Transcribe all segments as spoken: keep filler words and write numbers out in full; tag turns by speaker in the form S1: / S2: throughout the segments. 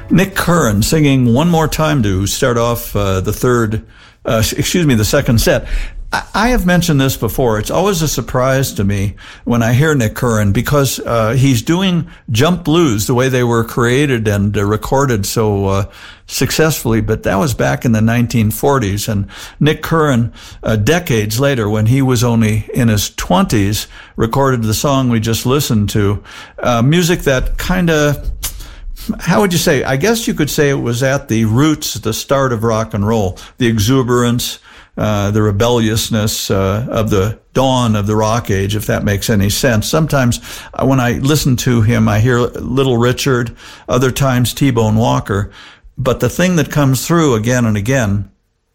S1: Nick Curran singing one more time to start off uh, the third, uh, excuse me, the second set. I, I have mentioned this before. It's always a surprise to me when I hear Nick Curran because uh, he's doing jump blues the way they were created and uh, recorded so uh, successfully. But that was back in the nineteen forties. And Nick Curran, uh, decades later, when he was only in his twenties, recorded the song we just listened to. Uh, music that kind of... How would you say? I guess you could say it was at the roots, the start of rock and roll, the exuberance, uh, the rebelliousness uh, of the dawn of the rock age, if that makes any sense. Sometimes uh, when I listen to him, I hear Little Richard, other times T-Bone Walker. But the thing that comes through again and again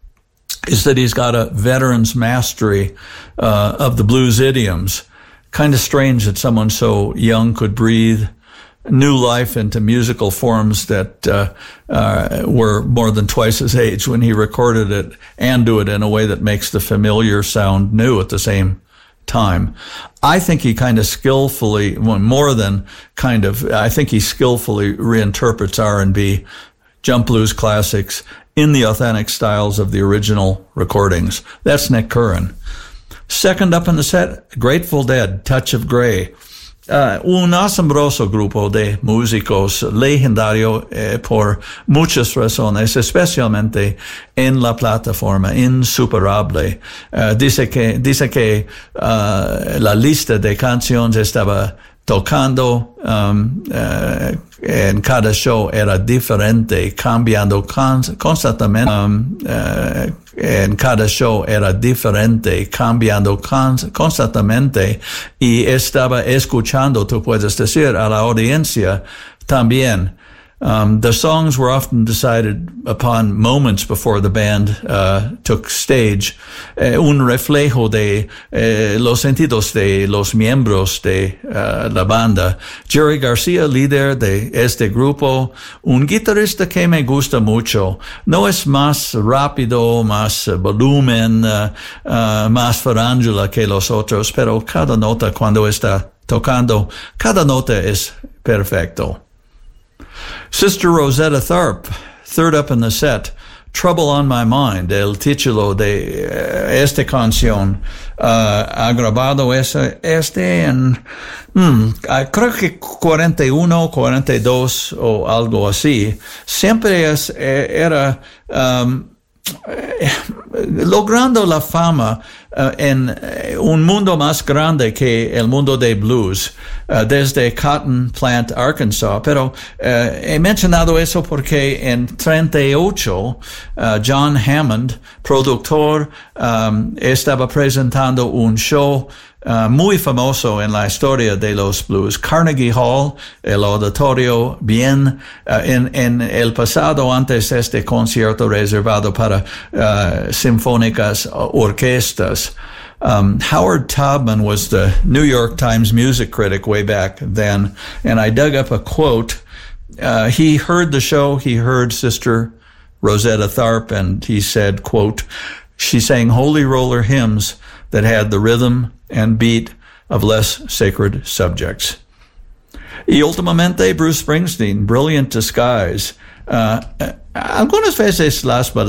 S1: is that he's got a veteran's mastery uh, of the blues idioms. Kind of strange that someone so young could breathe new life into musical forms that uh, uh, were more than twice his age when he recorded it, and do it in a way that makes the familiar sound new at the same time. I think he kind of skillfully, well, more than kind of, I think he skillfully reinterprets R and B, jump blues classics in the authentic styles of the original recordings. That's Nick Curran. Second up in the set, Grateful Dead, Touch of Grey. Uh, un asombroso grupo de músicos legendario eh, por muchas razones, especialmente en la plataforma insuperable. Uh, dice que, dice que uh, la lista de canciones estaba tocando um, uh, en cada show era diferente, cambiando cons- constantemente. Um, uh, en cada show era diferente, cambiando cons- constantemente, y estaba escuchando, tú puedes decir, a la audiencia también. Um, the songs were often decided upon moments before the band uh, took stage. Eh, un reflejo de eh, los sentidos de los miembros de uh, la banda. Jerry Garcia, líder de este grupo, un guitarrista que me gusta mucho. No es más rápido, más volumen, uh, uh, más farándula que los otros, pero cada nota cuando está tocando, cada nota es perfecto. Sister Rosetta Tharpe, third up in the set, Trouble on My Mind, el título de uh, esta canción, uh, ha grabado ese, este en, hmm, creo que cuarenta y uno, cuarenta y dos o algo así. Siempre es, era um, logrando la fama uh, en uh, un mundo más grande que el mundo de blues, uh, desde Cotton Plant, Arkansas. Pero uh, he mencionado eso porque en treinta y ocho, uh, John Hammond, productor, um, estaba presentando un show Uh, muy famoso en la historia de los blues, Carnegie Hall, el auditorio bien, uh, en, en el pasado antes este concierto reservado para uh, sinfónicas uh, orquestas. Um, Howard Taubman was the New York Times music critic way back then, and I dug up a quote. Uh, he heard the show, he heard Sister Rosetta Tharpe, and he said, quote, she sang holy roller hymns that had the rhythm and beat of less sacred subjects. Y últimamente, Bruce Springsteen, Brilliant Disguise. Uh, algunas veces las